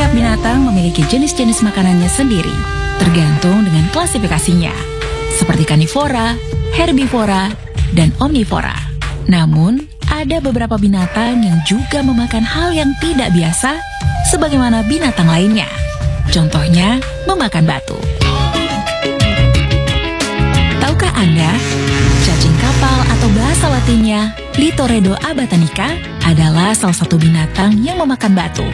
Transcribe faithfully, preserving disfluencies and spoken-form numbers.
Setiap binatang memiliki jenis-jenis makanannya sendiri, tergantung dengan klasifikasinya, seperti karnivora, herbivora, dan omnivora. Namun, ada beberapa binatang yang juga memakan hal yang tidak biasa, sebagaimana binatang lainnya. Contohnya, memakan batu. Tahukah Anda, cacing kapal atau bahasa latinnya Lithoredo abatanica adalah salah satu binatang yang memakan batu.